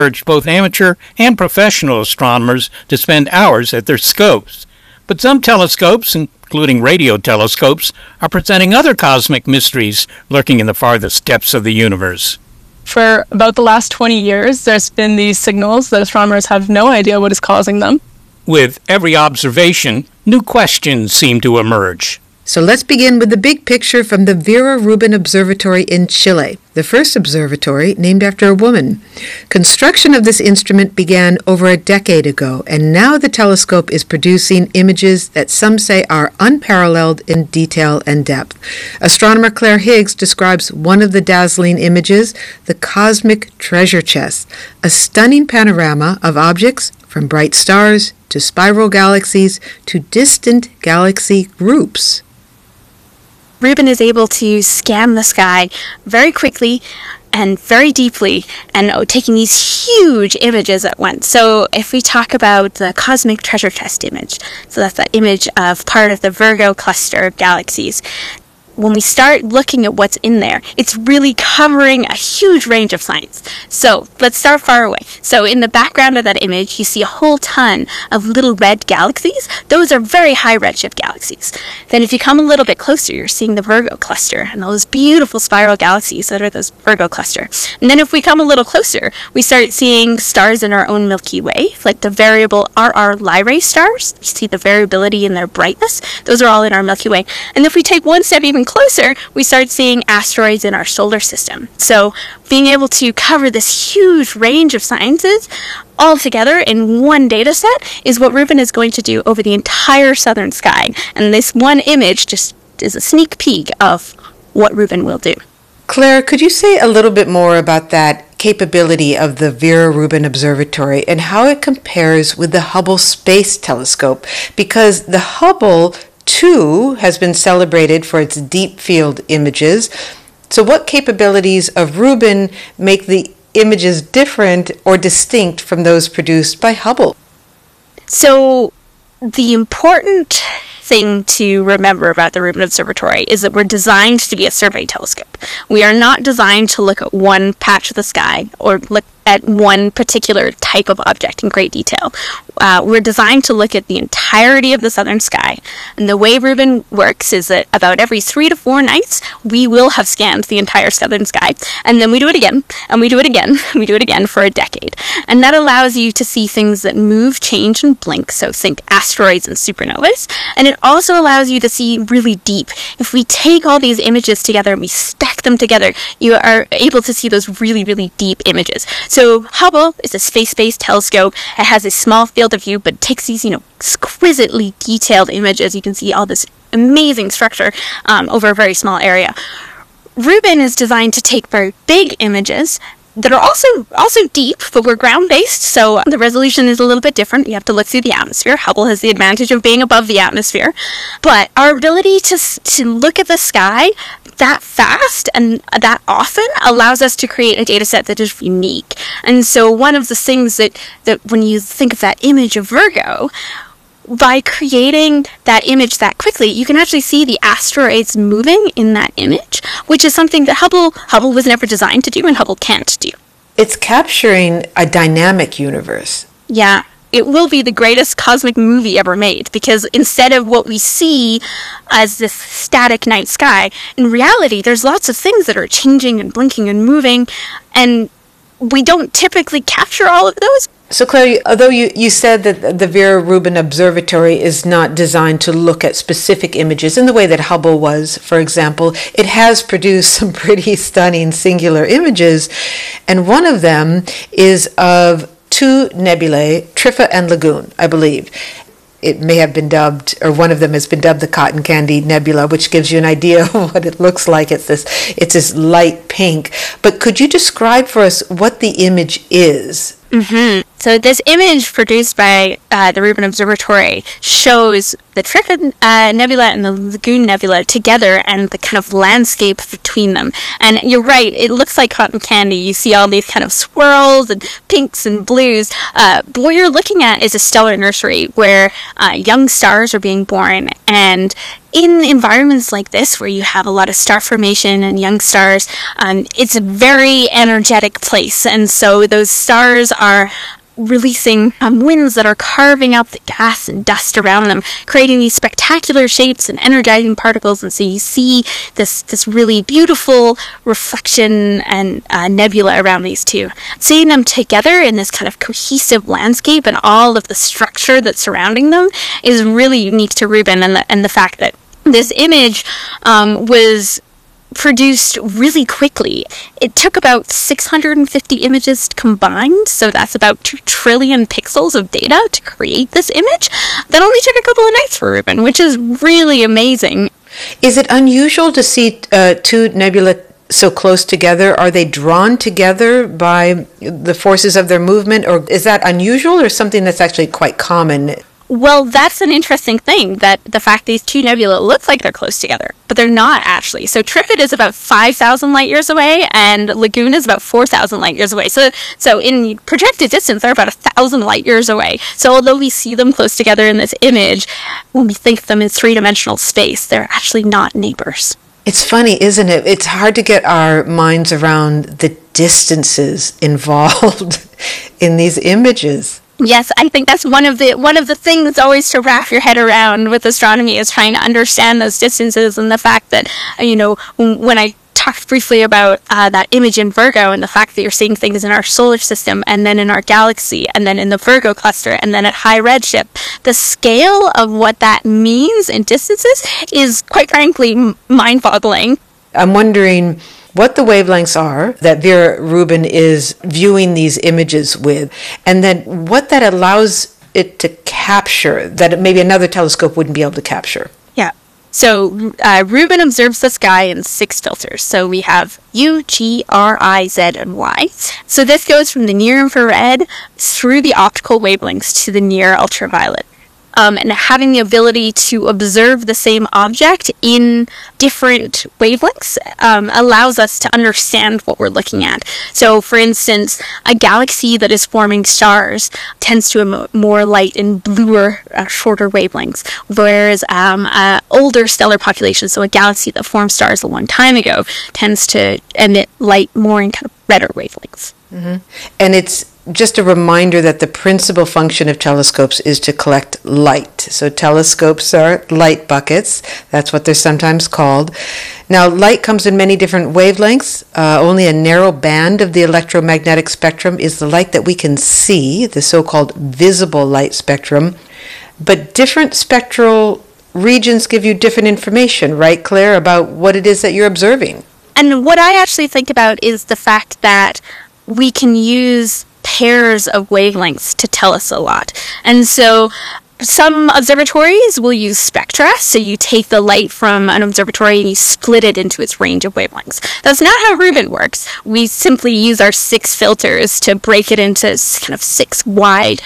urged both amateur and professional astronomers to spend hours at their scopes. But some telescopes, including radio telescopes, are presenting other cosmic mysteries lurking in the farthest depths of the universe. For about the last 20 years, there's been these signals that astronomers have no idea what is causing them. With every observation, new questions seem to emerge. So let's begin with the big picture from the Vera Rubin Observatory in Chile, the first observatory named after a woman. Construction of this instrument began over a decade ago, and now the telescope is producing images that some say are unparalleled in detail and depth. Astronomer Claire Higgs describes one of the dazzling images, the cosmic treasure chest, a stunning panorama of objects from bright stars to spiral galaxies to distant galaxy groups. Rubin is able to scan the sky very quickly and very deeply and taking these huge images at once. So if we talk about the cosmic treasure chest image, so that's that image of part of the Virgo cluster of galaxies, when we start looking at what's in there, it's really covering a huge range of science. So let's start far away. So in the background of that image, you see a whole ton of little red galaxies. Those are very high redshift galaxies. Then if you come a little bit closer, you're seeing the Virgo cluster and those beautiful spiral galaxies that are those Virgo cluster. And then if we come a little closer, we start seeing stars in our own Milky Way, like the variable RR Lyrae stars. You see the variability in their brightness. Those are all in our Milky Way. And if we take one step even closer, we start seeing asteroids in our solar system. So being able to cover this huge range of sciences all together in one data set is what Rubin is going to do over the entire southern sky. And this one image just is a sneak peek of what Rubin will do. Claire, could you say a little bit more about that capability of the Vera Rubin Observatory and how it compares with the Hubble Space Telescope? Because the Hubble too has been celebrated for its deep field images. So what capabilities of Rubin make the images different or distinct from those produced by Hubble? So the important thing to remember about the Rubin Observatory is that we're designed to be a survey telescope. We are not designed to look at one patch of the sky or look at one particular type of object in great detail. We're designed to look at the entirety of the southern sky. And the way Rubin works is that about every 3 to 4 nights, we will have scanned the entire southern sky. And then we do it again, and we do it again, and we do it again for a decade. And that allows you to see things that move, change, and blink. So think asteroids and supernovas. And it also allows you to see really deep. If we take all these images together and we stack them together, you are able to see those really, really deep images. So Hubble is a space-based telescope. It has a small field of view, but it takes these, exquisitely detailed images. You can see all this amazing structure over a very small area. Rubin is designed to take very big images that are also deep, but we're ground-based, so the resolution is a little bit different. You have to look through the atmosphere. Hubble has the advantage of being above the atmosphere. But our ability to look at the sky that fast and that often allows us to create a data set that is unique. And so one of the things that when you think of that image of Virgo, by creating that image that quickly, you can actually see the asteroids moving in that image, which is something that Hubble was never designed to do and Hubble can't do. It's capturing a dynamic universe. Yeah. It will be the greatest cosmic movie ever made, because instead of what we see as this static night sky, in reality, there's lots of things that are changing and blinking and moving, and we don't typically capture all of those. So Claire, although you said that the Vera Rubin Observatory is not designed to look at specific images in the way that Hubble was, for example, it has produced some pretty stunning singular images, and one of them is of 2 nebulae, Triffa and Lagoon, I believe. It may have been dubbed, or one of them has been dubbed the Cotton Candy Nebula, which gives you an idea of what it looks like. It's this light pink. But could you describe for us what the image is? Mm-hmm. So this image produced by the Rubin Observatory shows the Trifid Nebula and the Lagoon Nebula together and the kind of landscape between them. And you're right, it looks like cotton candy. You see all these kind of swirls and pinks and blues. But what you're looking at is a stellar nursery where young stars are being born. And in environments like this, where you have a lot of star formation and young stars, it's a very energetic place. And so those stars are releasing winds that are carving out the gas and dust around them, creating these spectacular shapes and energizing particles. And so you see this really beautiful reflection and nebula around these two. Seeing them together in this kind of cohesive landscape and all of the structure that's surrounding them is really unique to Rubin, and the fact that this image was produced really quickly. It took about 650 images combined, so that's about 2 trillion pixels of data to create this image. That only took a couple of nights for Rubin, which is really amazing. Is it unusual to see two nebulae so close together? Are they drawn together by the forces of their movement, or is that unusual or something that's actually quite common? Well, that's an interesting thing, that the fact these two nebula look like they're close together, but they're not actually. So Trifid is about 5,000 light years away, and Lagoon is about 4,000 light years away. So in projected distance, they're about 1,000 light years away. So although we see them close together in this image, when we think of them in three-dimensional space, they're actually not neighbors. It's funny, isn't it? It's hard to get our minds around the distances involved in these images. Yes, I think that's one of the things always to wrap your head around with astronomy, is trying to understand those distances, and the fact that, when I talked briefly about that image in Virgo, and the fact that you're seeing things in our solar system, and then in our galaxy, and then in the Virgo cluster, and then at high redshift, the scale of what that means in distances is, quite frankly, mind-boggling. I'm wondering what the wavelengths are that Vera Rubin is viewing these images with, and then what that allows it to capture that maybe another telescope wouldn't be able to capture. Yeah. So Rubin observes the sky in 6 filters. So we have U, G, R, I, Z, and Y. So this goes from the near infrared through the optical wavelengths to the near ultraviolet. And having the ability to observe the same object in different wavelengths allows us to understand what we're looking at. So, for instance, a galaxy that is forming stars tends to emit more light in bluer, shorter wavelengths, whereas older stellar population, so a galaxy that formed stars a long time ago, tends to emit light more in kind of redder wavelengths. Mm-hmm. And it's just a reminder that the principal function of telescopes is to collect light. So telescopes are light buckets. That's what they're sometimes called. Now, light comes in many different wavelengths. Only a narrow band of the electromagnetic spectrum is the light that we can see, the so-called visible light spectrum. But different spectral regions give you different information, right, Claire, about what it is that you're observing? And what I actually think about is the fact that we can use pairs of wavelengths to tell us a lot. And so some observatories will use spectra, so you take the light from an observatory and you split it into its range of wavelengths. That's not how Rubin works. We simply use our 6 filters to break it into kind of 6 wide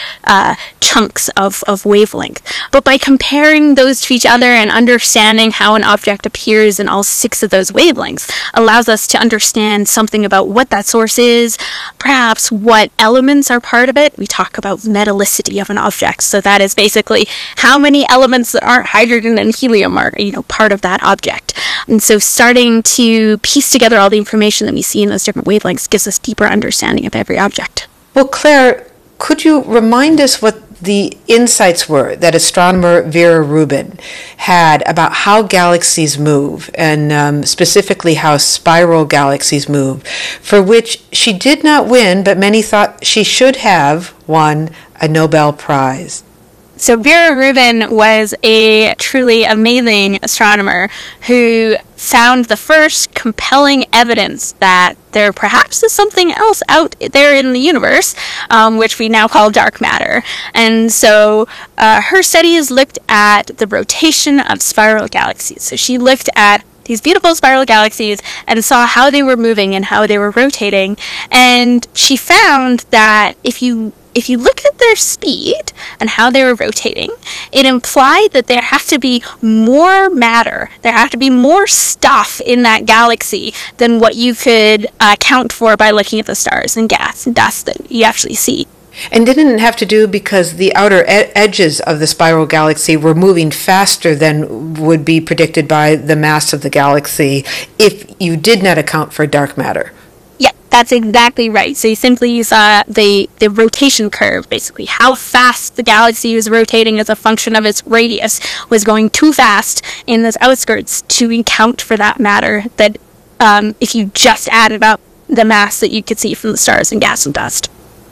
chunks of wavelength. But by comparing those to each other and understanding how an object appears in all 6 of those wavelengths allows us to understand something about what that source is, perhaps what elements are part of it. We talk about metallicity of an object, so that is basically how many elements that aren't hydrogen and helium are, part of that object. And so starting to piece together all the information that we see in those different wavelengths gives us deeper understanding of every object. Well, Claire, could you remind us what the insights were that astronomer Vera Rubin had about how galaxies move, and specifically how spiral galaxies move, for which she did not win, but many thought she should have won a Nobel Prize? So Vera Rubin was a truly amazing astronomer who found the first compelling evidence that there perhaps is something else out there in the universe, which we now call dark matter. And so her studies looked at the rotation of spiral galaxies. So she looked at these beautiful spiral galaxies and saw how they were moving and how they were rotating. And she found that if you look at their speed and how they were rotating, it implied that there have to be more matter, there have to be more stuff in that galaxy than what you could account for by looking at the stars and gas and dust that you actually see. And didn't it have to do because the outer edges of the spiral galaxy were moving faster than would be predicted by the mass of the galaxy if you did not account for dark matter? Yeah, that's exactly right. So you simply saw the rotation curve, basically. How fast the galaxy was rotating as a function of its radius was going too fast in those outskirts to account for that matter that if you just added up the mass that you could see from the stars and gas and dust.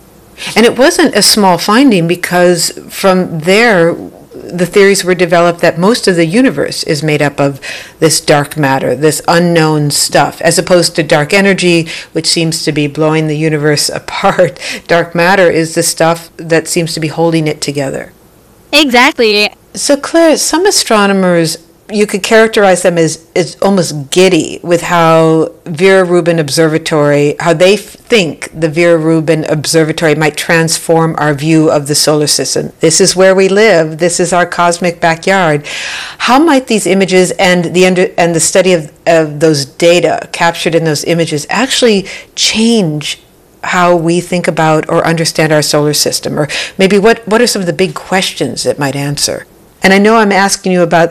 And it wasn't a small finding because from there, the theories were developed that most of the universe is made up of this dark matter, this unknown stuff, as opposed to dark energy, which seems to be blowing the universe apart. Dark matter is the stuff that seems to be holding it together. Exactly. So, Claire, some astronomers, you could characterize them as almost giddy with how Vera Rubin Observatory, how they think the Vera Rubin Observatory might transform our view of the solar system. This is where we live. This is our cosmic backyard. How might these images and the study of those data captured in those images actually change how we think about or understand our solar system? Or maybe what are some of the big questions it might answer? And I know I'm asking you about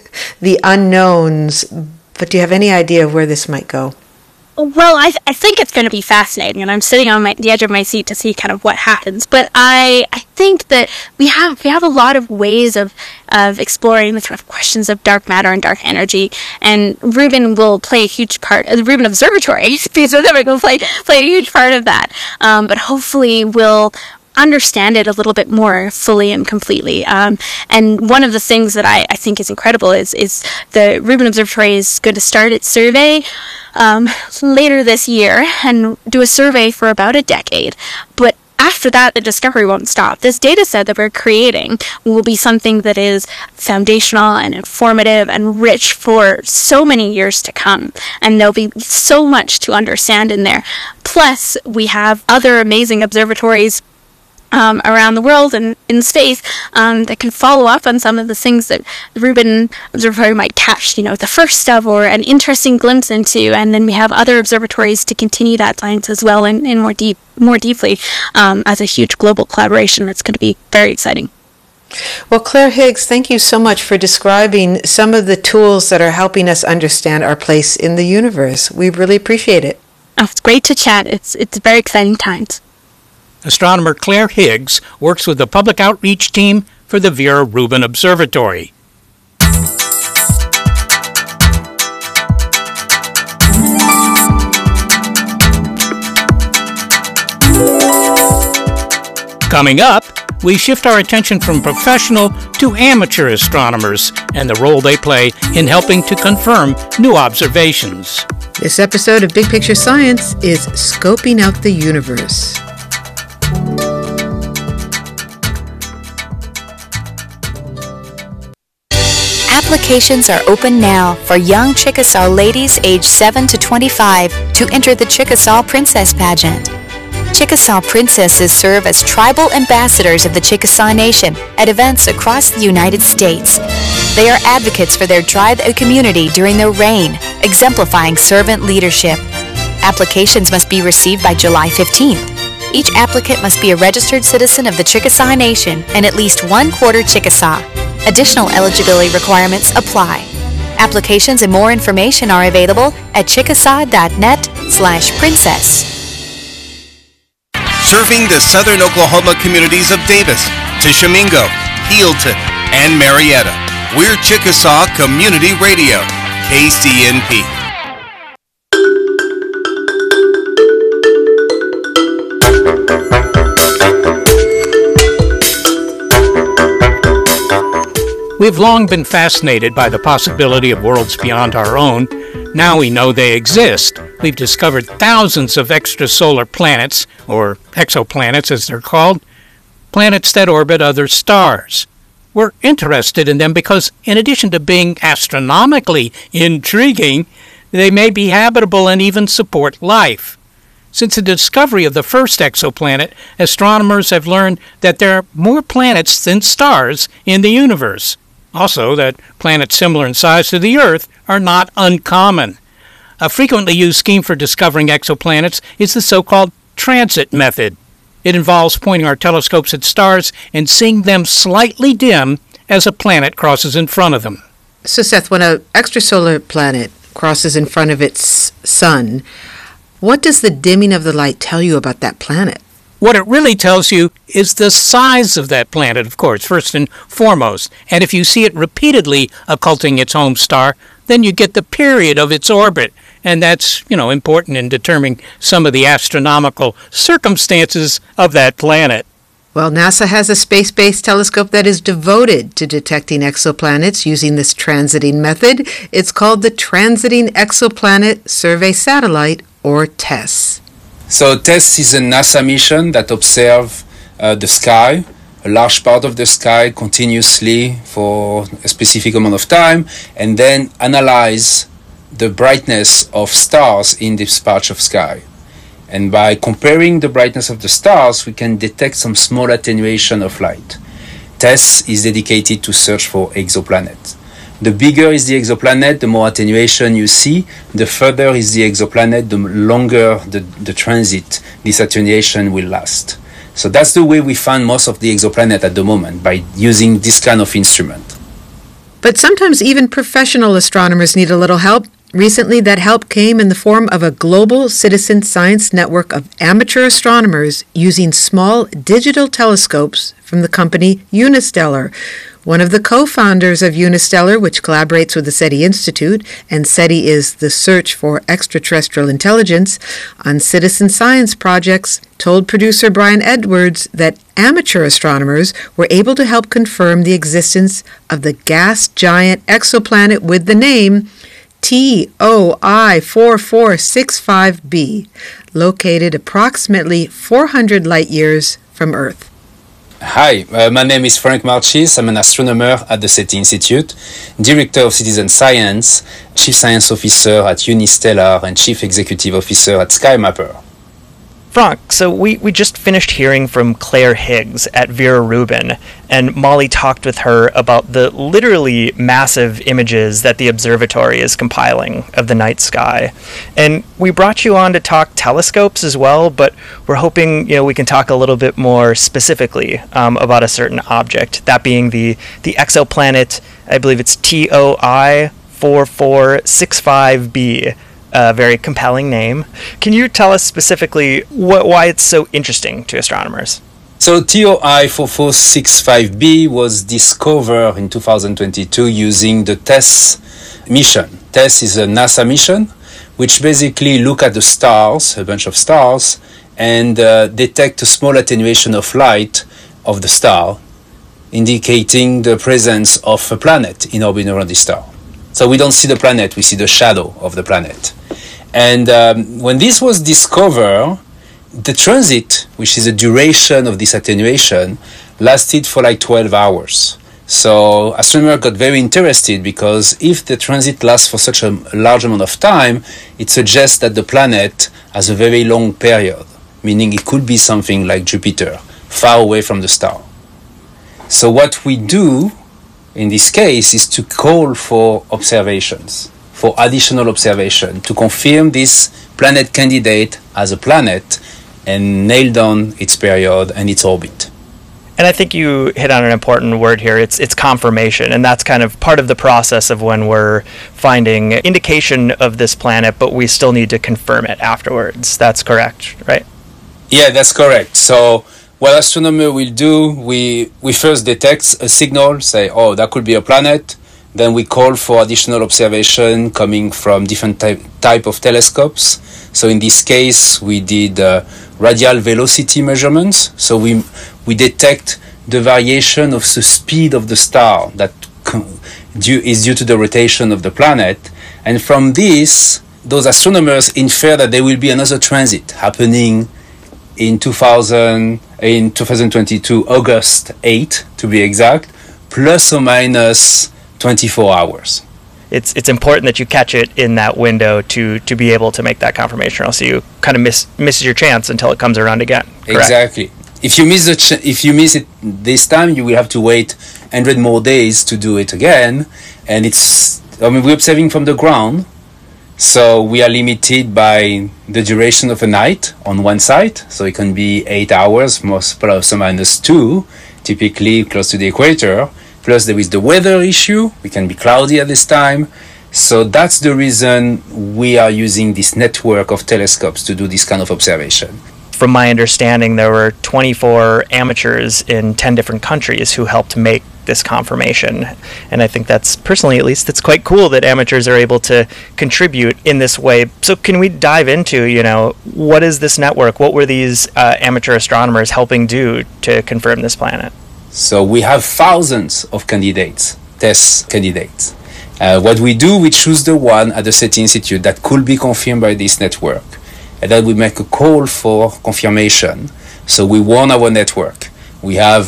the unknowns, but do you have any idea of where this might go? Well, I think it's going to be fascinating, and I'm sitting on the edge of my seat to see kind of what happens. But I think that we have a lot of ways of exploring the kind of questions of dark matter and dark energy, and Rubin will play a huge part. The Rubin Observatory, will play a huge part of that. But hopefully, we'll understand it a little bit more fully and completely. And one of the things that I think is incredible is the Rubin Observatory is going to start its survey later this year and do a survey for about a decade. But after that, the discovery won't stop. This data set that we're creating will be something that is foundational and informative and rich for so many years to come. And there'll be so much to understand in there. Plus, we have other amazing observatories around the world and in space that can follow up on some of the things that the Rubin Observatory might catch, the first of or an interesting glimpse into, and then we have other observatories to continue that science as well and more deeply as a huge global collaboration that's going to be very exciting. Well, Claire Higgs, thank you so much for describing some of the tools that are helping us understand our place in the universe. We really appreciate it. Oh, it's great to chat. It's very exciting times. Astronomer Claire Higgs works with the public outreach team for the Vera Rubin Observatory. Coming up, we shift our attention from professional to amateur astronomers and the role they play in helping to confirm new observations. This episode of Big Picture Science is Scoping Out the Universe. Applications are open now for young Chickasaw ladies aged 7 to 25 to enter the Chickasaw Princess Pageant. Chickasaw princesses serve as tribal ambassadors of the Chickasaw Nation at events across the United States. They are advocates for their tribe and community during their reign, exemplifying servant leadership. Applications must be received by July 15th. Each applicant must be a registered citizen of the Chickasaw Nation and at least 1/4 Chickasaw. Additional eligibility requirements apply. Applications and more information are available at chickasaw.net/princess. Serving the southern Oklahoma communities of Davis, Tishomingo, Healdton, and Marietta. We're Chickasaw Community Radio, KCNP. We've long been fascinated by the possibility of worlds beyond our own. Now we know they exist. We've discovered thousands of extrasolar planets, or exoplanets as they're called, planets that orbit other stars. We're interested in them because, in addition to being astronomically intriguing, they may be habitable and even support life. Since the discovery of the first exoplanet, astronomers have learned that there are more planets than stars in the universe. Also, that planets similar in size to the Earth are not uncommon. A frequently used scheme for discovering exoplanets is the so-called transit method. It involves pointing our telescopes at stars and seeing them slightly dim as a planet crosses in front of them. So, Seth, when an extrasolar planet crosses in front of its sun, what does the dimming of the light tell you about that planet? What it really tells you is the size of that planet, of course, first and foremost. And if you see it repeatedly occulting its home star, then you get the period of its orbit. And that's, important in determining some of the astronomical circumstances of that planet. Well, NASA has a space-based telescope that is devoted to detecting exoplanets using this transiting method. It's called the Transiting Exoplanet Survey Satellite, or TESS. So TESS is a NASA mission that observes the sky, a large part of the sky continuously for a specific amount of time, and then analyze the brightness of stars in this patch of sky. And by comparing the brightness of the stars, we can detect some small attenuation of light. TESS is dedicated to search for exoplanets. The bigger is the exoplanet, the more attenuation you see. The further is the exoplanet, the longer the transit this attenuation will last. So that's the way we find most of the exoplanets at the moment, by using this kind of instrument. But sometimes even professional astronomers need a little help. Recently, that help came in the form of a global citizen science network of amateur astronomers using small digital telescopes from the company Unistellar. One of the co-founders of Unistellar, which collaborates with the SETI Institute, and SETI is the Search for Extraterrestrial Intelligence, on citizen science projects, told producer Brian Edwards that amateur astronomers were able to help confirm the existence of the gas giant exoplanet with the name TOI 4465b, located approximately 400 light-years from Earth. Hi, my name is Frank Marchis. I'm an astronomer at the SETI Institute, Director of Citizen Science, Chief Science Officer at Unistellar, and Chief Executive Officer at SkyMapper. Frank, so we just finished hearing from Claire Higgs at Vera Rubin, and Molly talked with her about the literally massive images that the observatory is compiling of the night sky. And we brought you on to talk telescopes as well, but we're hoping we can talk a little bit more specifically about a certain object, that being the exoplanet, I believe it's TOI 4465b. A very compelling name. Can you tell us specifically why it's so interesting to astronomers? So TOI 4465b was discovered in 2022 using the TESS mission. TESS is a NASA mission which basically look at the stars, a bunch of stars, and detect a small attenuation of light of the star, indicating the presence of a planet in orbit around the star. So we don't see the planet, we see the shadow of the planet. And when this was discovered, the transit, which is the duration of this attenuation, lasted for like 12 hours. So astronomers got very interested because if the transit lasts for such a large amount of time, it suggests that the planet has a very long period, meaning it could be something like Jupiter, far away from the star. So what we do in this case is to call for observations, for additional observation, to confirm this planet candidate as a planet and nail down its period and its orbit. And I think you hit on an important word here. It's confirmation, and that's kind of part of the process of when we're finding indication of this planet, but we still need to confirm it afterwards. That's correct, right? Yeah, that's correct. So what astronomers will do, we first detect a signal, say, oh, that could be a planet. Then we call for additional observation coming from different type of telescopes. So in this case, we did radial velocity measurements. So we detect the variation of the speed of the star that is due to the rotation of the planet. And from this, those astronomers infer that there will be another transit happening in 2022, August 8, to be exact, plus or minus 24 hours. It's important that you catch it in that window to be able to make that confirmation, or else you kind of misses your chance until it comes around again. Correct? Exactly. If you miss it this time, you will have to wait 100 more days to do it again. And we're observing from the ground, so we are limited by the duration of a night on one site. So it can be 8 hours, most plus or minus 2, typically close to the equator. Plus there is the weather issue. It can be cloudy at this time. So that's the reason we are using this network of telescopes to do this kind of observation. From my understanding, there were 24 amateurs in 10 different countries who helped make this confirmation. And I think that's, personally at least, it's quite cool that amateurs are able to contribute in this way. So can we dive into, what is this network? What were these amateur astronomers helping do to confirm this planet? So we have thousands of candidates, test candidates. What we do, we choose the one at the SETI Institute that could be confirmed by this network. And then we make a call for confirmation. So we warn our network. We have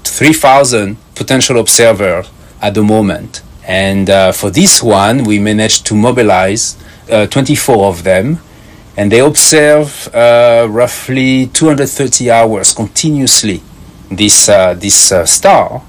3,000 potential observers at the moment. And for this one, we managed to mobilize 24 of them. And they observe roughly 230 hours continuously this star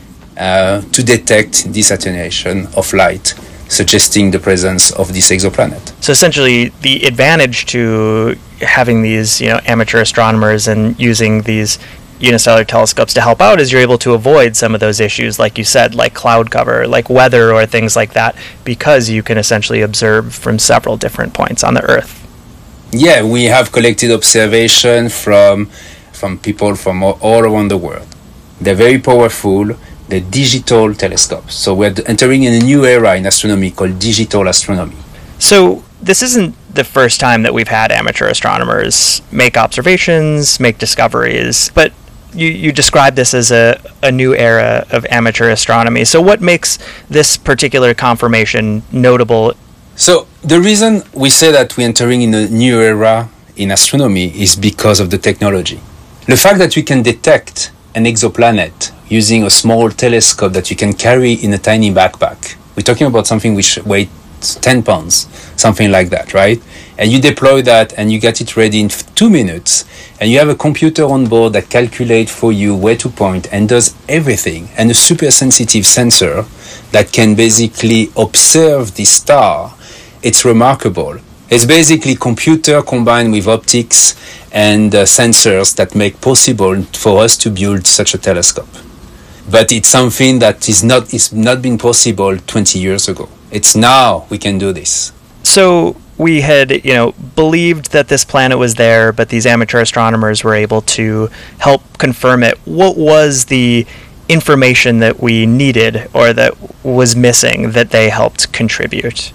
to detect this attenuation of light, suggesting the presence of this exoplanet. So essentially, the advantage to having these, amateur astronomers and using these unistellar telescopes to help out is you're able to avoid some of those issues, like you said, like cloud cover, like weather or things like that, because you can essentially observe from several different points on the Earth. Yeah, we have collected observation from people from all around the world. They're very powerful. The digital telescopes. So we're entering in a new era in astronomy called digital astronomy. So this isn't the first time that we've had amateur astronomers make observations, make discoveries, but you describe this as a new era of amateur astronomy. So what makes this particular confirmation notable? So the reason we say that we're entering in a new era in astronomy is because of the technology. The fact that we can detect an exoplanet using a small telescope that you can carry in a tiny backpack. We're talking about something which weighs 10 pounds, something like that, right? And you deploy that and you get it ready in 2 minutes. And you have a computer on board that calculates for you where to point and does everything. And a super sensitive sensor that can basically observe the star. It's remarkable. It's basically computer combined with optics and sensors that make possible for us to build such a telescope. But it's something that is not been possible 20 years ago. It's now we can do this. So we had, believed that this planet was there, but these amateur astronomers were able to help confirm it. What was the information that we needed or that was missing that they helped contribute?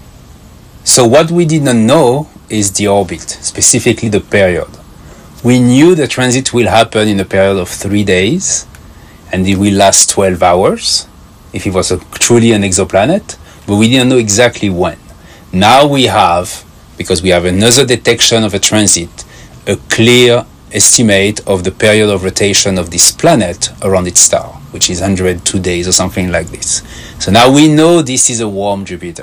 So what we did not know is the orbit, specifically the period. We knew the transit will happen in a period of 3 days, and it will last 12 hours, if it was truly an exoplanet, but we didn't know exactly when. Now we have, because we have another detection of a transit, a clear estimate of the period of rotation of this planet around its star, which is 102 days or something like this. So now we know this is a warm Jupiter.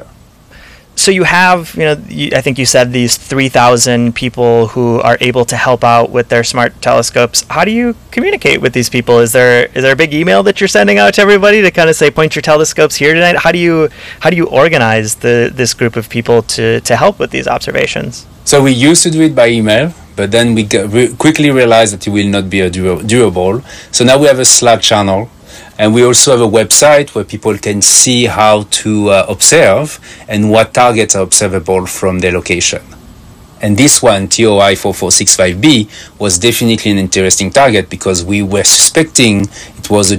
So you have, I think you said these 3,000 people who are able to help out with their smart telescopes. How do you communicate with these people? Is there a big email that you're sending out to everybody to kind of say, point your telescopes here tonight? How do you organize this group of people to help with these observations? So we used to do it by email, but then we quickly realized that it will not be durable. So now we have a Slack channel. And we also have a website where people can see how to observe and what targets are observable from their location. And this one, TOI 4465b, was definitely an interesting target because we were suspecting it was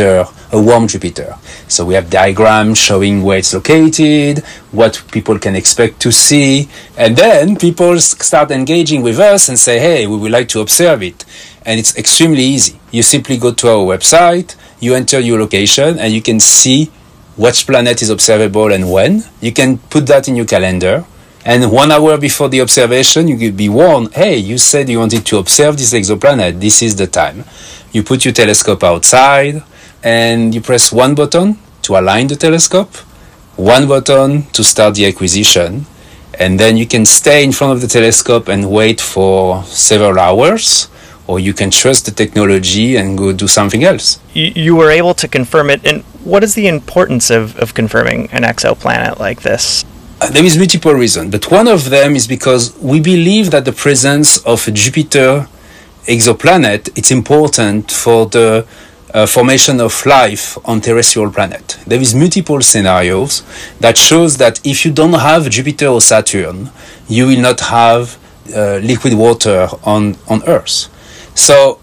a warm Jupiter. So we have diagrams showing where it's located, what people can expect to see. And then people start engaging with us and say, hey, we would like to observe it. And it's extremely easy. You simply go to our website, you enter your location, and you can see which planet is observable and when. You can put that in your calendar. And 1 hour before the observation, you could be warned, hey, you said you wanted to observe this exoplanet. This is the time. You put your telescope outside. and you press one button to align the telescope, one button to start the acquisition, and then you can stay in front of the telescope and wait for several hours, or you can trust the technology and go do something else. You were able to confirm it, and what is the importance of confirming an exoplanet like this? There is multiple reasons, but one of them is because we believe that the presence of a Jupiter exoplanet is important for the formation of life on terrestrial planet. There is multiple scenarios that shows that if you don't have Jupiter or Saturn, you will not have liquid water on Earth. So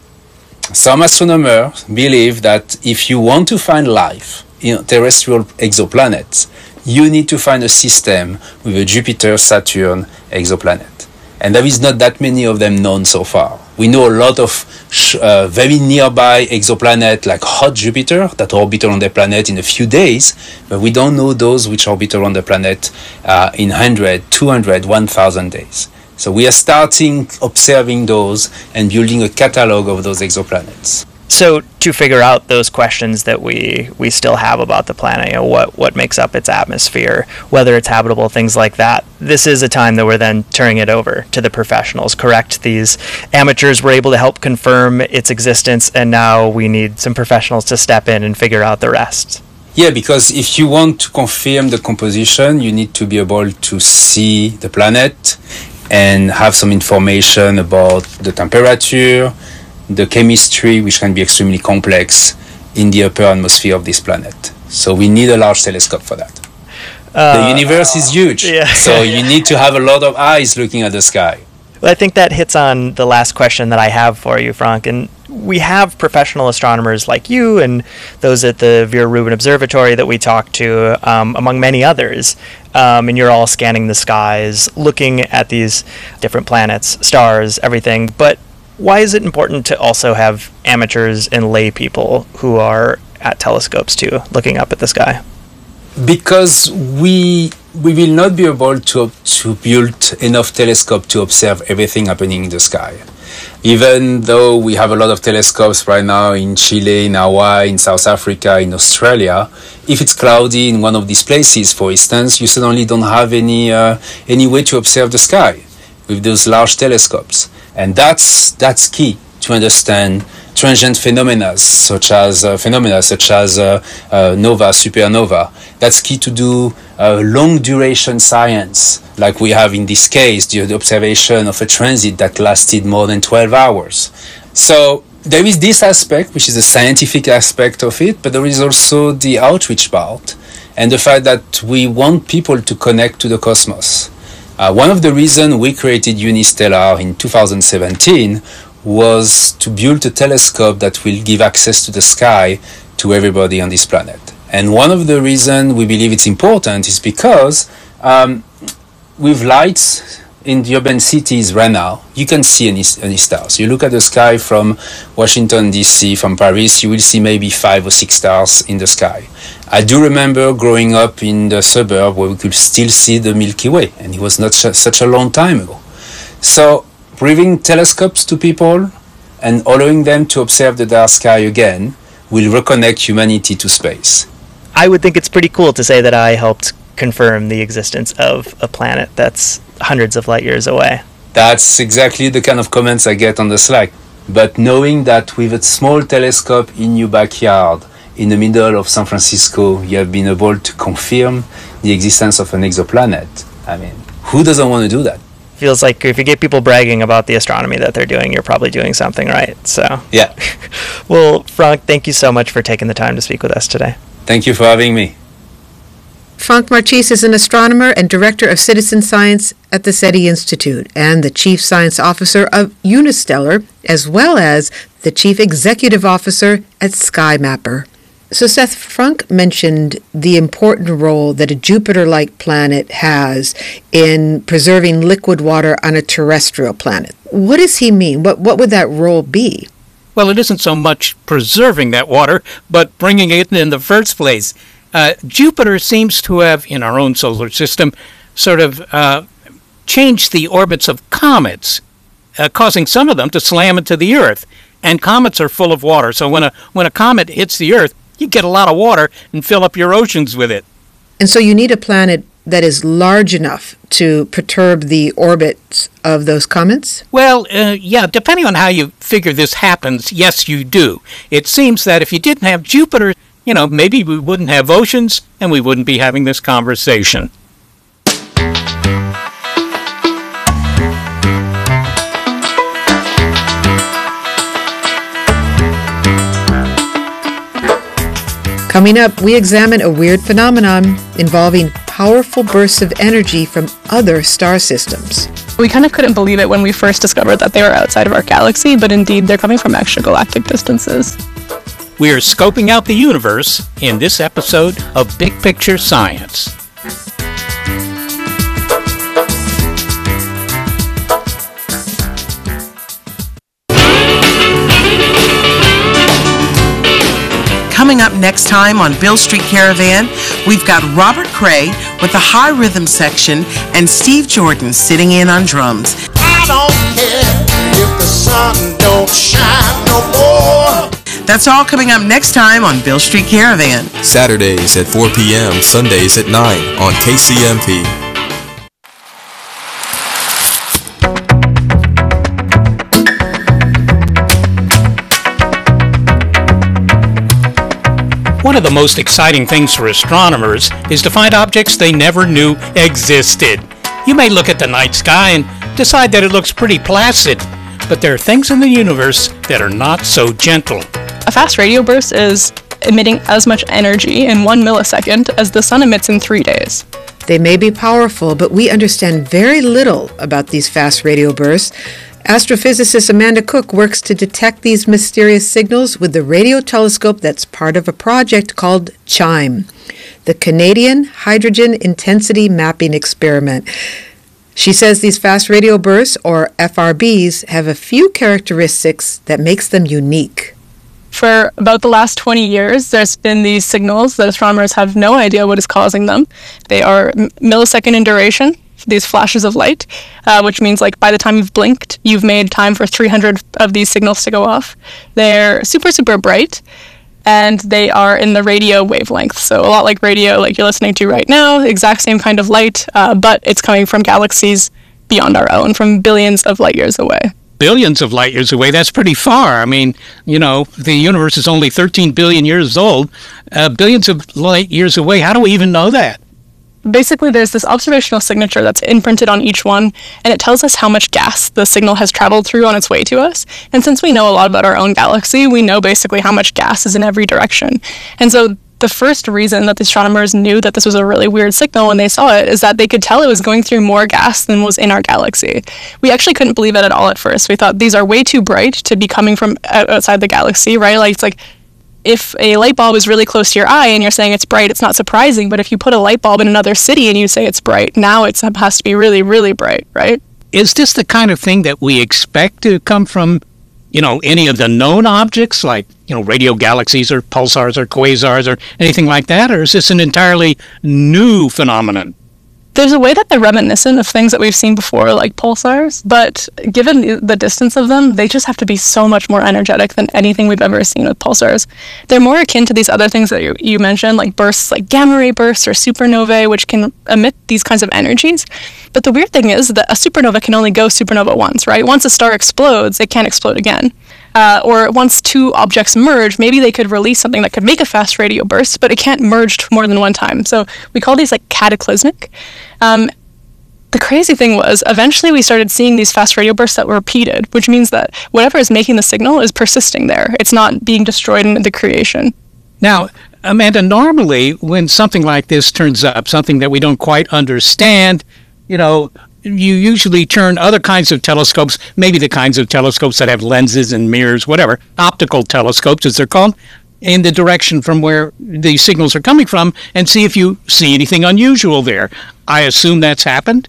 some astronomers believe that if you want to find life in terrestrial exoplanets, you need to find a system with a Jupiter-Saturn exoplanet. And there is not that many of them known so far. We know a lot of very nearby exoplanets like hot Jupiter that orbit around the planet in a few days, but we don't know those which orbit around the planet in 100, 200, 1,000 days. So we are starting observing those and building a catalog of those exoplanets. So to figure out those questions that we still have about the planet, you know, what makes up its atmosphere, whether it's habitable, things like that, this is a time that we're then turning it over to the professionals, correct? These amateurs were able to help confirm its existence, and now we need some professionals to step in and figure out the rest. Yeah, because if you want to confirm the composition, you need to be able to see the planet and have some information about the temperature, the chemistry, which can be extremely complex in the upper atmosphere of this planet. So we need a large telescope for that. The universe is huge, so you need to have a lot of eyes looking at the sky. Well, I think that hits on the last question that I have for you, Frank. And we have professional astronomers like you and those at the Vera Rubin Observatory that we talk to, among many others. And you're all scanning the skies, looking at these different planets, stars, everything. But why is it important to also have amateurs and lay people who are at telescopes too, looking up at the sky? Because we will not be able to build enough telescope to observe everything happening in the sky. Even though we have a lot of telescopes right now in Chile, in Hawaii, in South Africa, in Australia, if it's cloudy in one of these places, for instance, you suddenly don't have any way to observe the sky with those large telescopes. And that's key to understand transient phenomena such as nova, supernova. That's key to do long duration science, like we have in this case, the observation of a transit that lasted more than 12 hours. So there is this aspect, which is the scientific aspect of it, but there is also the outreach part and the fact that we want people to connect to the cosmos. One of the reasons we created Unistellar in 2017 was to build a telescope that will give access to the sky to everybody on this planet. And one of the reasons we believe it's important is because with lights in the urban cities right now, you can see any stars. You look at the sky from Washington, D.C., from Paris, you will see maybe 5 or 6 stars in the sky. I do remember growing up in the suburb where we could still see the Milky Way, and it was not such a long time ago. So bringing telescopes to people and allowing them to observe the dark sky again will reconnect humanity to space. I would think it's pretty cool to say that I helped confirm the existence of a planet that's hundreds of light years away. That's exactly the kind of comments I get on the Slack. But knowing that with a small telescope in your backyard, in the middle of San Francisco, you have been able to confirm the existence of an exoplanet, I mean, who doesn't want to do that? Feels like if you get people bragging about the astronomy that they're doing, you're probably doing something right. So yeah. Well, Frank, thank you so much for taking the time to speak with us today. Thank you for having me. Frank Marchis is an astronomer and director of citizen science at the SETI Institute and the chief science officer of Unistellar, as well as the chief executive officer at SkyMapper. So Seth, Frank mentioned the important role that a Jupiter-like planet has in preserving liquid water on a terrestrial planet. What does he mean? What would that role be? Well, it isn't so much preserving that water, but bringing it in the first place. Jupiter seems to have, in our own solar system, sort of changed the orbits of comets causing some of them to slam into the Earth. And comets are full of water, so when a comet hits the Earth, you get a lot of water and fill up your oceans with it. And so you need a planet that is large enough to perturb the orbits of those comets? Well, yeah, depending on how you figure this happens, yes, you do. It seems that if you didn't have Jupiter, maybe we wouldn't have oceans and we wouldn't be having this conversation. Coming up, we examine a weird phenomenon involving powerful bursts of energy from other star systems. We kind of couldn't believe it when we first discovered that they were outside of our galaxy, but indeed they're coming from extragalactic distances. We are scoping out the universe in this episode of Big Picture Science. Coming up next time on Bill Street Caravan, we've got Robert Cray with the high rhythm section and Steve Jordan sitting in on drums. I don't care if the sun don't shine no more. That's all coming up next time on Bill Street Caravan. Saturdays at 4 p.m., Sundays at 9 on KCMP. One of the most exciting things for astronomers is to find objects they never knew existed. You may look at the night sky and decide that it looks pretty placid, but there are things in the universe that are not so gentle. A fast radio burst is emitting as much energy in 1 millisecond as the sun emits in 3 days. They may be powerful, but we understand very little about these fast radio bursts. Astrophysicist Amanda Cook works to detect these mysterious signals with the radio telescope that's part of a project called CHIME, the Canadian Hydrogen Intensity Mapping Experiment. She says these fast radio bursts, or FRBs, have a few characteristics that makes them unique. For about the last 20 years, there's been these signals that astronomers have no idea what is causing them. They are millisecond in duration, these flashes of light, which means like by the time you've blinked, you've made time for 300 of these signals to go off. They're super, super bright, and they are in the radio wavelength. So a lot like radio, like you're listening to right now, exact same kind of light, but it's coming from galaxies beyond our own, from billions of light years away. Billions of light years away, that's pretty far. I mean, the universe is only 13 billion years old. Billions of light years away, how do we even know that? Basically, there's this observational signature that's imprinted on each one, and it tells us how much gas the signal has traveled through on its way to us. And since we know a lot about our own galaxy, we know basically how much gas is in every direction. And so the first reason that the astronomers knew that this was a really weird signal when they saw it is that they could tell it was going through more gas than was in our galaxy. We actually couldn't believe it at all at first. We thought these are way too bright to be coming from outside the galaxy, right? Like, it's like, if a light bulb is really close to your eye and you're saying it's bright, it's not surprising. But if you put a light bulb in another city and you say it's bright, now it has to be really, really bright, right? Is this the kind of thing that we expect to come from, any of the known objects like, radio galaxies or pulsars or quasars or anything like that? Or is this an entirely new phenomenon? There's a way that they're reminiscent of things that we've seen before, like pulsars, but given the distance of them, they just have to be so much more energetic than anything we've ever seen with pulsars. They're more akin to these other things that you mentioned, like bursts, like gamma ray bursts or supernovae, which can emit these kinds of energies. But the weird thing is that a supernova can only go supernova once, right? Once a star explodes, it can't explode again. Or once two objects merge, maybe they could release something that could make a fast radio burst, but it can't merge more than one time. So we call these like cataclysmic. The crazy thing was, eventually we started seeing these fast radio bursts that were repeated, which means that whatever is making the signal is persisting there. It's not being destroyed in the creation. Now, Amanda, normally when something like this turns up, something that we don't quite understand, you usually turn other kinds of telescopes, maybe the kinds of telescopes that have lenses and mirrors, whatever, optical telescopes as they're called, in the direction from where the signals are coming from and see if you see anything unusual there. I assume that's happened?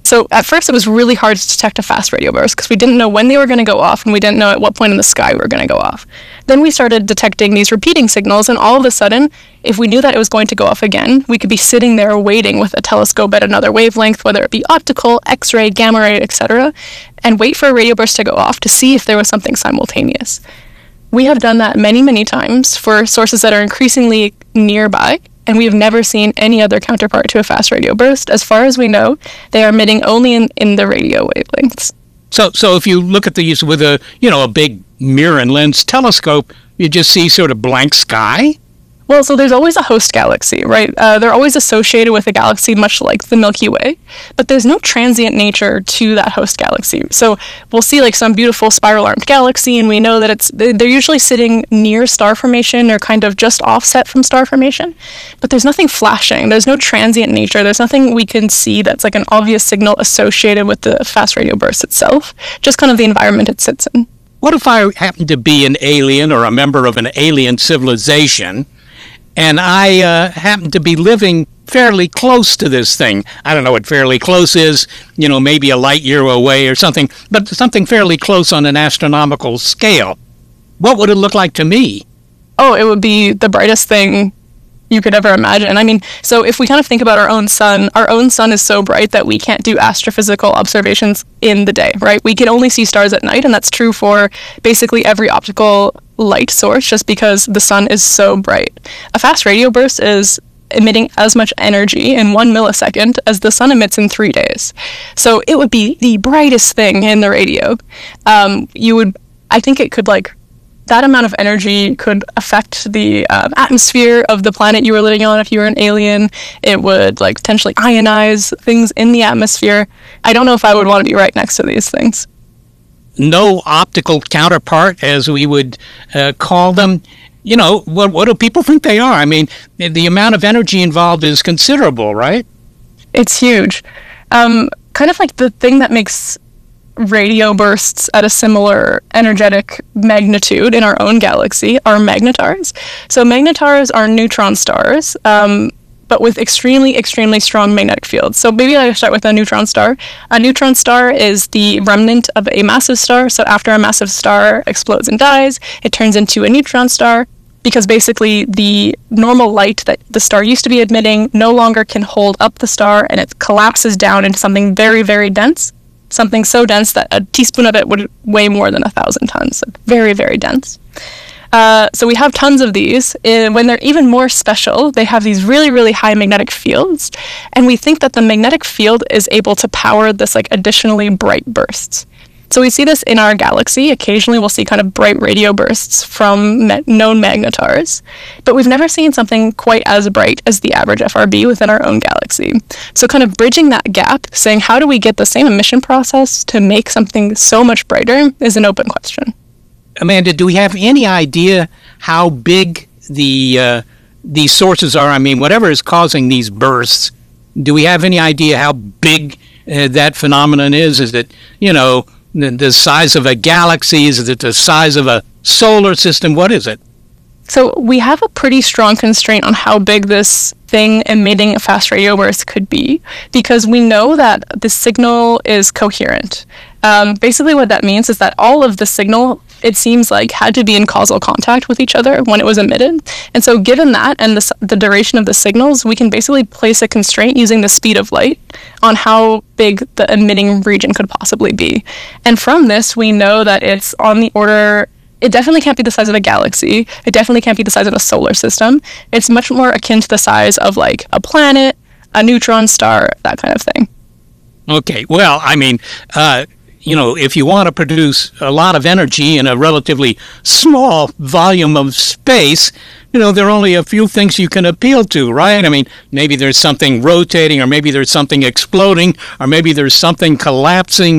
So at first it was really hard to detect a fast radio burst because we didn't know when they were going to go off and we didn't know at what point in the sky we were going to go off. Then we started detecting these repeating signals, and all of a sudden, if we knew that it was going to go off again, we could be sitting there waiting with a telescope at another wavelength, whether it be optical, X-ray, gamma ray, etc., and wait for a radio burst to go off to see if there was something simultaneous. We have done that many, many times for sources that are increasingly nearby, and we have never seen any other counterpart to a fast radio burst. As far as we know, they are emitting only in the radio wavelengths. So if you look at these with a big mirror and lens telescope, you just see sort of blank sky? Well, so there's always a host galaxy, right? They're always associated with a galaxy much like the Milky Way, but there's no transient nature to that host galaxy. So we'll see like some beautiful spiral-armed galaxy, and we know that they're usually sitting near star formation or kind of just offset from star formation, but there's nothing flashing. There's no transient nature. There's nothing we can see that's like an obvious signal associated with the fast radio burst itself, just kind of the environment it sits in. What if I happen to be an alien or a member of an alien civilization, and I happen to be living fairly close to this thing? I don't know what fairly close is, maybe a light year away or something, but something fairly close on an astronomical scale. What would it look like to me? Oh, it would be the brightest thing you could ever imagine. I mean, so if we kind of think about our own sun is so bright that we can't do astrophysical observations in the day, right? We can only see stars at night, and that's true for basically every optical light source just because the sun is so bright. A fast radio burst is emitting as much energy in 1 millisecond as the sun emits in 3 days. So it would be the brightest thing in the radio. I think it could that amount of energy could affect the atmosphere of the planet you were living on if you were an alien. It would potentially ionize things in the atmosphere. I don't know if I would want to be right next to these things. No optical counterpart, as we would call them. What do people think they are? I mean, the amount of energy involved is considerable, right? It's huge. Kind of like the thing that makes radio bursts at a similar energetic magnitude in our own galaxy are magnetars. So magnetars are neutron stars, but with extremely, extremely strong magnetic fields. So maybe I'll start with a neutron star. A neutron star is the remnant of a massive star. So after a massive star explodes and dies, it turns into a neutron star because basically the normal light that the star used to be emitting no longer can hold up the star, and it collapses down into something very, very dense. Something so dense that a teaspoon of it would weigh more than 1,000 tons. So very, very dense. So we have tons of these. When they're even more special, they have these really, really high magnetic fields. And we think that the magnetic field is able to power this additionally bright bursts. So we see this in our galaxy. Occasionally we'll see kind of bright radio bursts from known magnetars, but we've never seen something quite as bright as the average FRB within our own galaxy. So kind of bridging that gap, saying how do we get the same emission process to make something so much brighter is an open question. Amanda, do we have any idea how big these sources are? I mean, whatever is causing these bursts, do we have any idea how big that phenomenon is? Is it, the size of a galaxy? Is it the size of a solar system? What is it? So we have a pretty strong constraint on how big this thing emitting a fast radio burst could be, because we know that the signal is coherent. Basically what that means is that all of the signal, it seems like, had to be in causal contact with each other when it was emitted. And so given that and the duration of the signals, we can basically place a constraint using the speed of light on how big the emitting region could possibly be. And from this, we know that it's on the order... It definitely can't be the size of a galaxy. It definitely can't be the size of a solar system. It's much more akin to the size of a planet, a neutron star, that kind of thing. Okay, well, I mean... if you want to produce a lot of energy in a relatively small volume of space, there are only a few things you can appeal to, right? I mean, maybe there's something rotating, or maybe there's something exploding, or maybe there's something collapsing.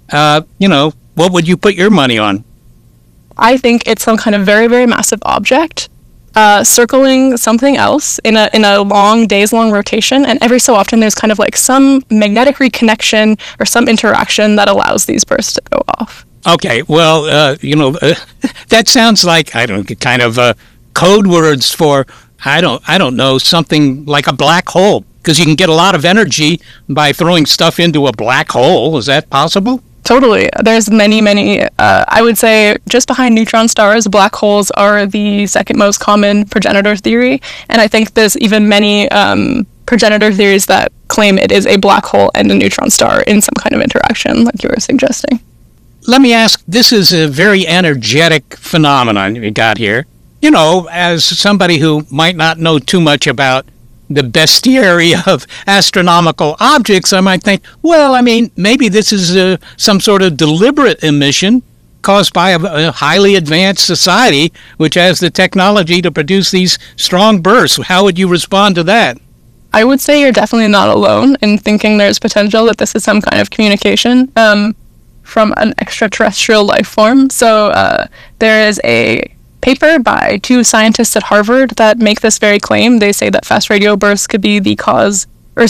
What would you put your money on? I think it's some kind of very, very massive object circling something else in a long, days-long rotation, and every so often there's kind of some magnetic reconnection or some interaction that allows these bursts to go off. Okay, well, that sounds like, kind of code words for, I don't know, something like a black hole Because you can get a lot of energy by throwing stuff into a black hole. Is that possible? Totally. There's many, I would say just behind neutron stars, black holes are the second most common progenitor theory. And I think there's even many progenitor theories that claim it is a black hole and a neutron star in some kind of interaction, like you were suggesting. Let me ask, this is a very energetic phenomenon you got here. You know, as somebody who might not know too much about the bestiary of astronomical objects, I might think, well, I mean, maybe this is some sort of deliberate emission caused by a highly advanced society which has the technology to produce these strong bursts. How would you respond to that? I would say you're definitely not alone in thinking there's potential that this is some kind of communication from an extraterrestrial life form. So there is a paper by two scientists at Harvard that make this very claim. They say that fast radio bursts could be caused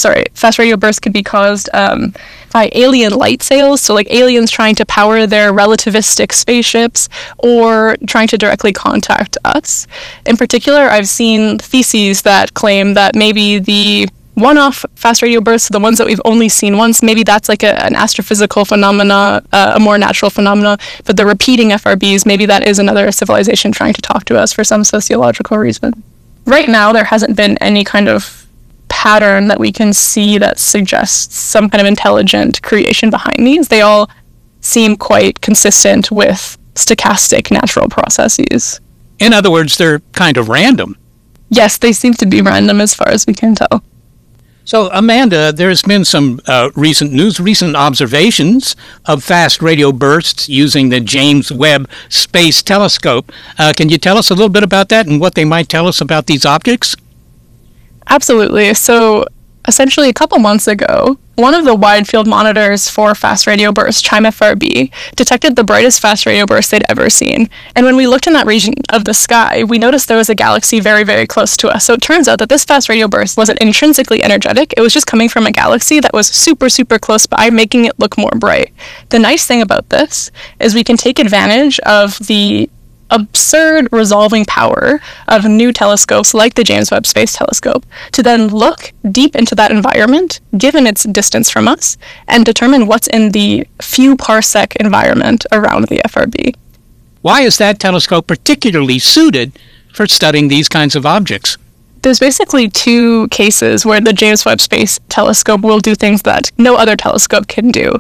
by alien light sails, so like aliens trying to power their relativistic spaceships or trying to directly contact us. In particular, I've seen theses that claim that maybe the one-off fast radio bursts, the ones that we've only seen once, maybe that's like an astrophysical phenomena, a more natural phenomena, but the repeating FRBs, maybe that is another civilization trying to talk to us for some sociological reason. Right now, there hasn't been any kind of pattern that we can see that suggests some kind of intelligent creation behind these. They all seem quite consistent with stochastic natural processes. In other words, they're kind of random. Yes, they seem to be random as far as we can tell. So, Amanda, there's been some recent observations of fast radio bursts using the James Webb Space Telescope. Can you tell us a little bit about that and what they might tell us about these objects? Absolutely. So, essentially, a couple months ago, one of the wide field monitors for fast radio bursts, CHIME-FRB, detected the brightest fast radio burst they'd ever seen. And when we looked in that region of the sky, we noticed there was a galaxy very, very close to us. So it turns out that this fast radio burst wasn't intrinsically energetic. It was just coming from a galaxy that was super, super close by, making it look more bright. The nice thing about this is we can take advantage of the absurd resolving power of new telescopes like the James Webb Space Telescope to then look deep into that environment, given its distance from us, and determine what's in the few parsec environment around the FRB. Why is that telescope particularly suited for studying these kinds of objects? There's basically two cases where the James Webb Space Telescope will do things that no other telescope can do.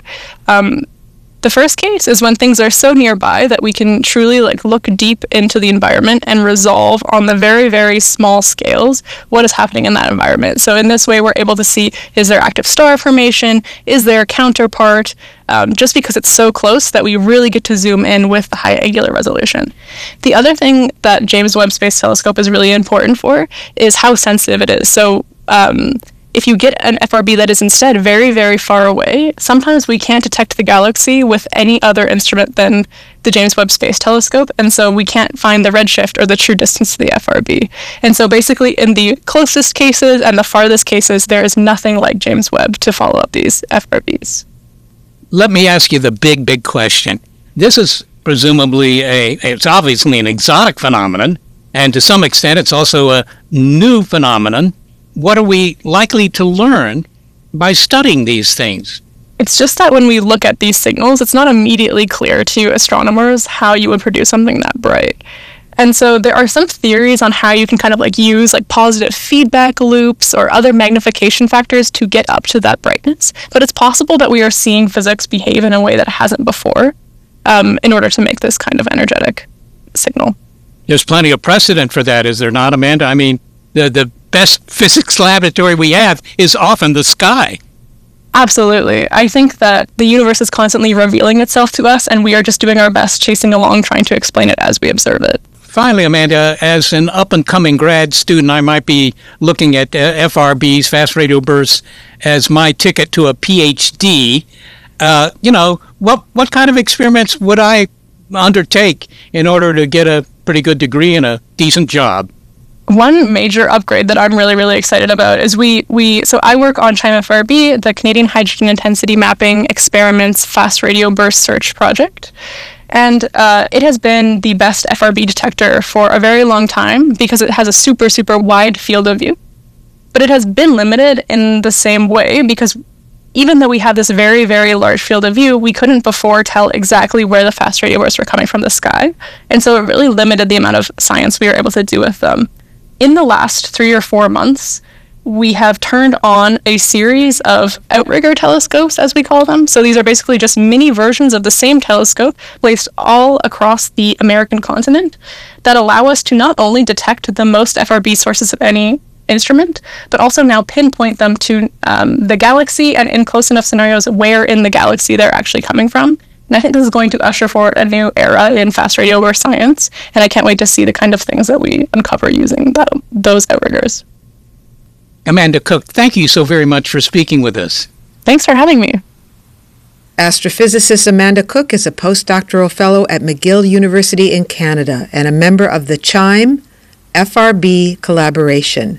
The first case is when things are so nearby that we can truly look deep into the environment and resolve on the very, very small scales what is happening in that environment. So in this way, we're able to see, is there active star formation? Is there a counterpart? Just because it's so close that we really get to zoom in with the high angular resolution. The other thing that James Webb Space Telescope is really important for is how sensitive it is. So if you get an FRB that is instead very, very far away, sometimes we can't detect the galaxy with any other instrument than the James Webb Space Telescope, and so we can't find the redshift or the true distance to the FRB. And so basically in the closest cases and the farthest cases, there is nothing like James Webb to follow up these FRBs. Let me ask you the big question. This is presumably it's obviously an exotic phenomenon, and to some extent it's also a new phenomenon. What are we likely to learn by studying these things? It's just that when we look at these signals, it's not immediately clear to astronomers how you would produce something that bright. And so there are some theories on how you can kind of use positive feedback loops or other magnification factors to get up to that brightness. But it's possible that we are seeing physics behave in a way that hasn't before in order to make this kind of energetic signal. There's plenty of precedent for that, is there not, Amanda? I mean, the best physics laboratory we have is often the sky. Absolutely. I think that the universe is constantly revealing itself to us, and we are just doing our best chasing along trying to explain it as we observe it. Finally, Amanda, as an up-and-coming grad student, I might be looking at FRBs, fast radio bursts, as my ticket to a PhD. What kind of experiments would I undertake in order to get a pretty good degree and a decent job? One major upgrade that I'm really, really excited about is so I work on CHIME-FRB, the Canadian Hydrogen Intensity Mapping Experiments Fast Radio Burst Search Project. And it has been the best FRB detector for a very long time because it has a super, super wide field of view. but it has been limited in the same way because even though we have this very, very large field of view, we couldn't before tell exactly where the fast radio bursts were coming from the sky. And so it really limited the amount of science we were able to do with them. In the last 3 or 4 months, we have turned on a series of outrigger telescopes, as we call them. So these are basically just mini versions of the same telescope placed all across the American continent that allow us to not only detect the most FRB sources of any instrument, but also now pinpoint them to the galaxy and in close enough scenarios where in the galaxy they're actually coming from. And I think this is going to usher forward a new era in fast radio burst science, and I can't wait to see the kind of things that we uncover using those outriggers. Amanda Cook, thank you so very much for speaking with us. Thanks for having me. Astrophysicist Amanda Cook is a postdoctoral fellow at McGill University in Canada and a member of the CHIME FRB collaboration.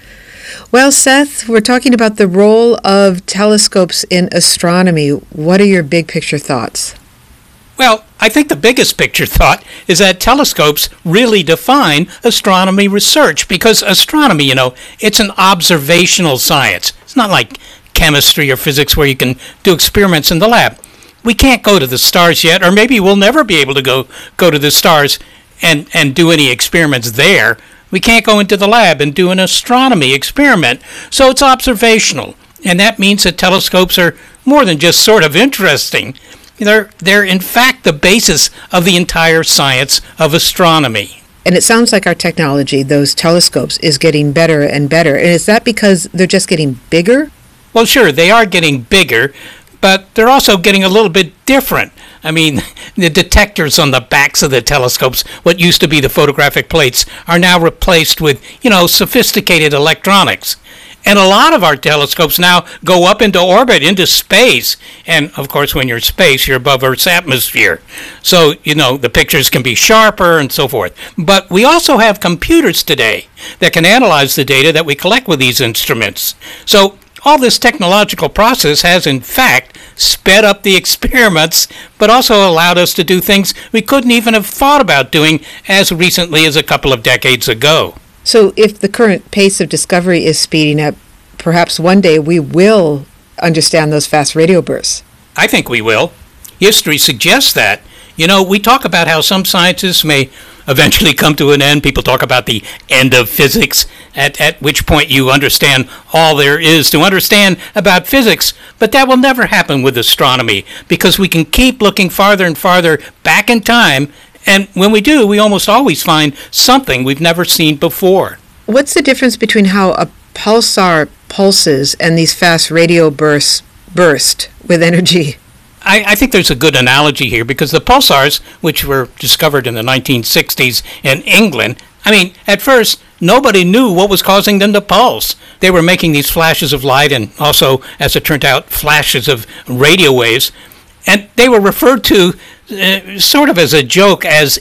Well, Seth, we're talking about the role of telescopes in astronomy. What are your big picture thoughts? Well, I think the biggest picture thought is that telescopes really define astronomy research because astronomy, it's an observational science. It's not like chemistry or physics where you can do experiments in the lab. We can't go to the stars yet, or maybe we'll never be able to go to the stars and do any experiments there. We can't go into the lab and do an astronomy experiment, so it's observational. And that means that telescopes are more than just sort of interesting. They're in fact the basis of the entire science of astronomy. And it sounds like our technology, those telescopes, is getting better and better. And is that because they're just getting bigger? Well, sure, they are getting bigger, but they're also getting a little bit different. I mean, the detectors on the backs of the telescopes, what used to be the photographic plates, are now replaced with, sophisticated electronics. And a lot of our telescopes now go up into orbit, into space. And, of course, when you're in space, you're above Earth's atmosphere. So, the pictures can be sharper and so forth. But we also have computers today that can analyze the data that we collect with these instruments. So all this technological process has, in fact, sped up the experiments, but also allowed us to do things we couldn't even have thought about doing as recently as a couple of decades ago. So if the current pace of discovery is speeding up, perhaps one day we will understand those fast radio bursts. I think we will. History suggests that. We talk about how some sciences may eventually come to an end. People talk about the end of physics, at which point you understand all there is to understand about physics. But that will never happen with astronomy, because we can keep looking farther and farther back in time. And when we do, we almost always find something we've never seen before. What's the difference between how a pulsar pulses and these fast radio bursts burst with energy? I think there's a good analogy here, because the pulsars, which were discovered in the 1960s in England, at first, nobody knew what was causing them to pulse. They were making these flashes of light and also, as it turned out, flashes of radio waves. And they were referred to sort of as a joke as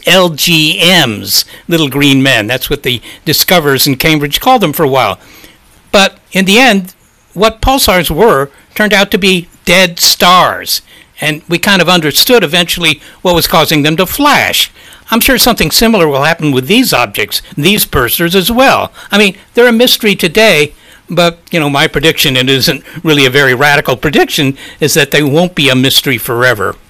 LGMs, little green men. That's what the discoverers in Cambridge called them for a while. But in the end, what pulsars were turned out to be dead stars. And we kind of understood eventually what was causing them to flash. I'm sure something similar will happen with these objects, these bursters as well. They're a mystery today, but, my prediction, and it isn't really a very radical prediction, is that they won't be a mystery forever.